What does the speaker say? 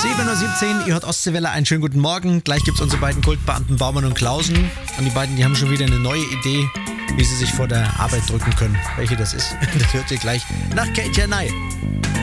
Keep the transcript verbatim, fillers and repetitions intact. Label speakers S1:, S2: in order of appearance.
S1: sieben Uhr siebzehn, ihr hört Ostseewelle, einen schönen guten Morgen. Gleich gibt's unsere beiden Kultbeamten Baumann und Klausen. Und die beiden, die haben schon wieder eine neue Idee, wie sie sich vor der Arbeit drücken können. Welche das ist, das hört ihr gleich nach Katie Nye.